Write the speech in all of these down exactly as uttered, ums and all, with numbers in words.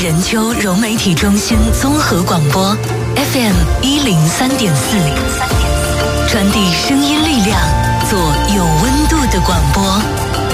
任丘融媒体中心综合广播 F M 一零三点四，传递声音力量，做有温度的广播。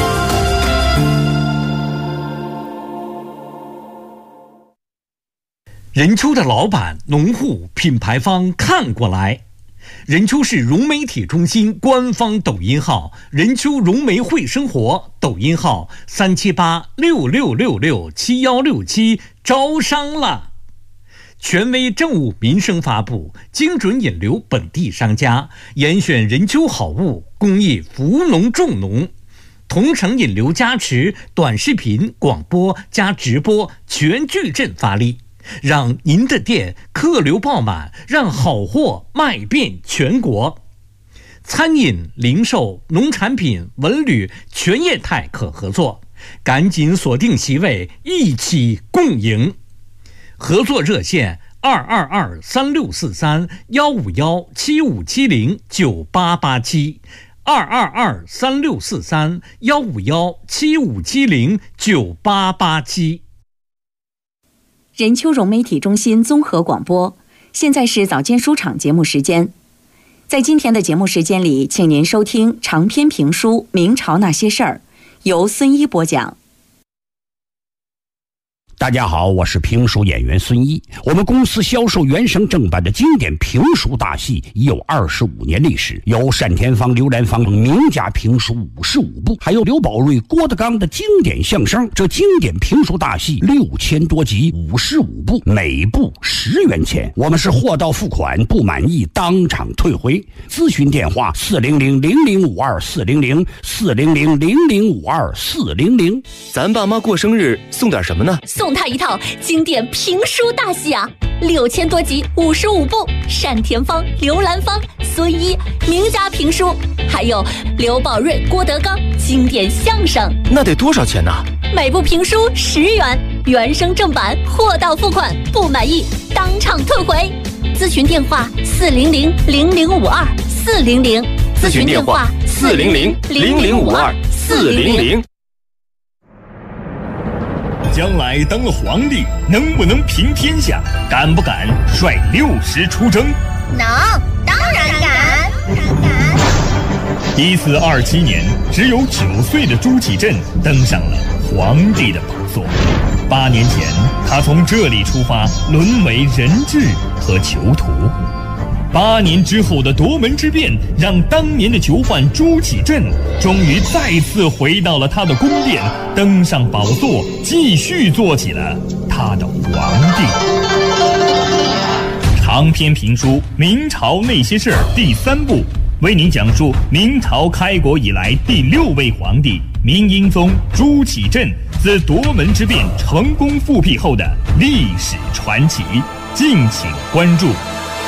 任丘的老板、农户、品牌方看过来。任丘市融媒体中心官方抖音号任丘融媒会生活，抖音号三七八六六六六七幺六七，招商了。权威政务民生发布，精准引流本地商家，严选任丘好物，公益扶农助农，同城引流加持，短视频、广播加直播全矩阵发力，让您的店客流爆满，让好货卖遍全国。餐饮、零售、农产品、文旅全业态可合作，赶紧锁定席位，一起共赢。合作热线二二二三六四三幺五幺七五七零九八八七，二二二三六四三幺五幺七五七零九八八七。 任丘融媒体中心综合广播，现在是早间书场节目时间。在今天的节目时间里，请您收听长篇评书《明朝那些事儿》，由孙一播讲。 大家好，我是评书演员孙一。我们公司销售原声正版的经典评书大戏已有二十五年历史，有单田芳、刘兰芳名家评书五十五部，还有刘宝瑞、郭德纲的经典相声。这经典评书大戏六千多集，五十五部，每部十元钱。我们是货到付款，不满意当场退回。咨询电话四零零零零五二四零零四零零零零五二四零零。 咱爸妈过生日送点什么呢？ 送他一套经典评书大戏啊，六千多集，五十五部，单田芳、刘兰芳、孙一名家评书，还有刘宝瑞、郭德纲经典相声。 那得多少钱呢？ 每部评书十元，原声正版，货到付款，不满意当场退回。咨询电话四零零零零五二四零零， 咨询电话四零零零零五二四零零。 将来当了皇帝，能不能平天下？敢不敢率六十出征？ 能，当然敢。 一四二七年，只有九岁的朱祁镇登上了皇帝的宝座。八年前，他从这里出发，沦为人质和囚徒。八年之后的夺门之变，让当年的囚犯朱祁镇终于再次回到了他的宫殿，登上宝座，继续做起了他的皇帝。长篇评书《明朝那些事儿》第三部，为您讲述明朝开国以来第六位皇帝明英宗朱祁镇自夺门之变成功复辟后的历史传奇，敬请关注。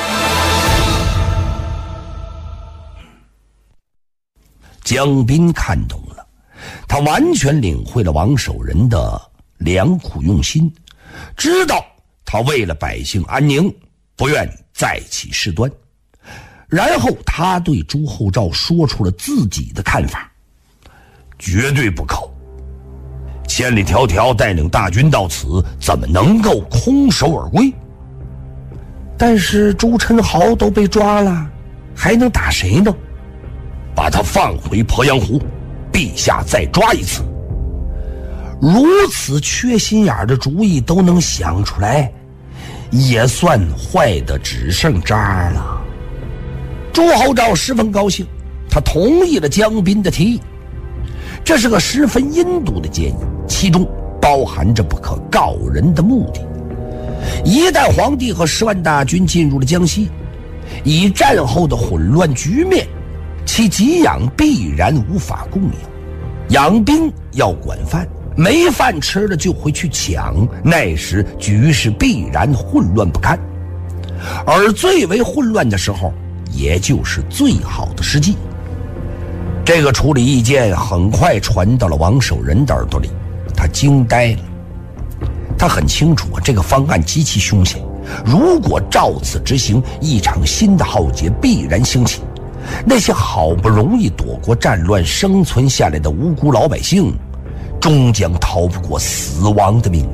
江彬看懂了，他完全领会了王守仁的良苦用心，知道他为了百姓安宁，不愿再起事端。然后他对朱厚照说出了自己的看法：绝对不可，千里迢迢带领大军到此，怎么能够空手而归？但是朱宸濠都被抓了，还能打谁呢？把他放回鄱阳湖，陛下再抓一次。如此缺心眼的主意都能想出来，也算坏的只剩渣了。朱厚照十分高兴，他同意了江彬的提议。这是个十分阴毒的建议，其中包含着不可告人的目的。一旦皇帝和十万大军进入了江西，以战后的混乱局面，其给养必然无法供养，养兵要管饭，没饭吃了就会去抢，那时局势必然混乱不堪。而最为混乱的时候，也就是最好的时机。这个处理意见很快传到了王守仁的耳朵里，他惊呆了。他很清楚这个方案极其凶险，如果照此执行，一场新的浩劫必然兴起。那些好不容易躲过战乱生存下来的无辜老百姓，终将逃不过死亡的命运。